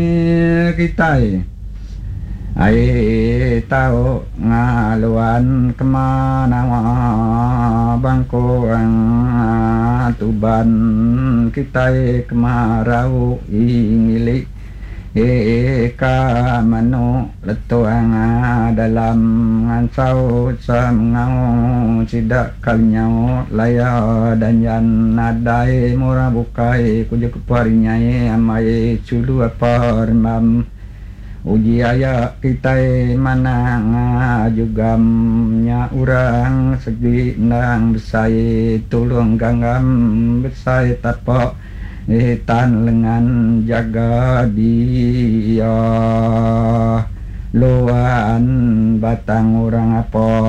kita ai tau ngaluan kemana bangko ang tuban kita kemarau ingili ka mano letuang dalam ngansau samngau sidak kalinyau laya dan yan nadai murah bukai kujuk parinyai amai culu apa remam uji ayak kita manang jugamnya urang segi nang besai tulung ganggam besai tapak tan lengan jaga dia luan batang orang apa